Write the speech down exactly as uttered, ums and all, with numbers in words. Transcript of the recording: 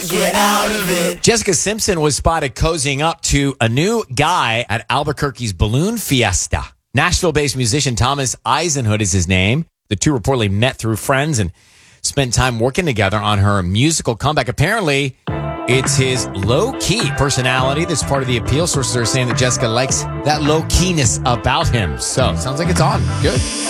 get out of it. Jessica Simpson was spotted cozying up to a new guy at Albuquerque's Balloon Fiesta. Nashville-based musician Thomas Eisenhood is his name. The two reportedly met through friends and spent time working together on her musical comeback. Apparently, it's his low-key personality that's part of the appeal. Sources are saying that Jessica likes that low-keyness about him. So, sounds like it's on. Good.